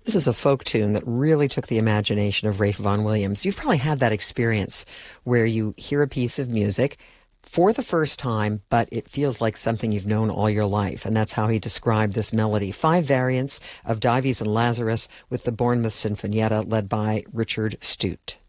This is a folk tune that really took the imagination of Ralph Vaughan Williams. You've probably had that experience where you hear a piece of music for the first time, but it feels like something you've known all your life. And that's how he described this melody. 5 variants of Dives and Lazarus with the Bournemouth Sinfonietta led by Richard Stute.